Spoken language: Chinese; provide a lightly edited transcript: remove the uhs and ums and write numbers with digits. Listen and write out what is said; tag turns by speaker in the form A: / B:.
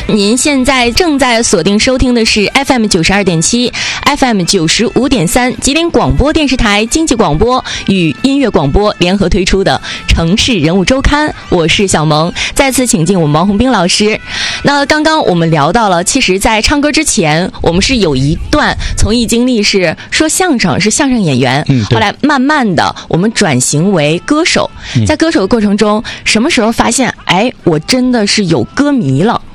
A: 您现在正在锁定收听的是 FM 92.7 FM 95.3吉林广播电视台经济广播与音乐广播联合推出的城市人物周刊，我是小萌。再次请进我们王宏斌老师。那刚刚我们聊到了，其实在唱歌之前我们是有一段从艺经历，是说相声，是相声演员，后来慢慢的我们转型为歌手。在歌手的过程中，什么时候发现我真的是有歌迷了？